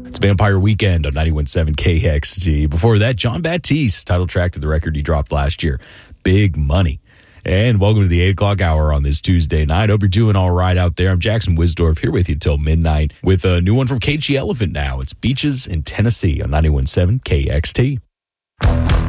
It's Vampire Weekend on 91.7 KXG. Before that, John Baptiste, title track to the record he dropped last year, Big Money. And welcome to the 8 o'clock hour on this Tuesday night. Hope you're doing all right out there. I'm Jackson Wisdorf here with you till midnight with a new one from KG Elephant now. It's Beaches in Tennessee on 91.7 KXT.